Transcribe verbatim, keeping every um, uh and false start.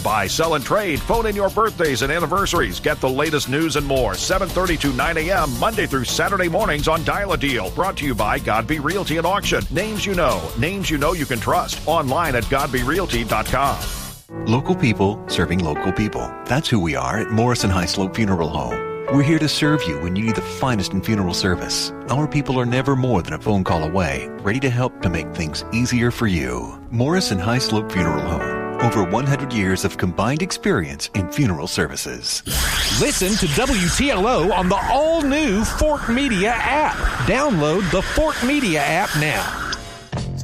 Buy, sell, and trade. Phone in your birthdays and anniversaries. Get the latest news and more. seven thirty to nine a.m. Monday through Saturday mornings on Dial a Deal. Brought to you by Godby Realty and Auction. Names you know. Names you know you can trust. Online at godby realty dot com. Local people serving local people. That's who we are at Morrison Highslope Funeral Home. We're here to serve you when you need the finest in funeral service. Our people are never more than a phone call away, ready to help to make things easier for you. Morrison Highslope Funeral Home. Over one hundred years of combined experience in funeral services. Listen to W T L O on the all-new Fort Media app. Download the Fort Media app now.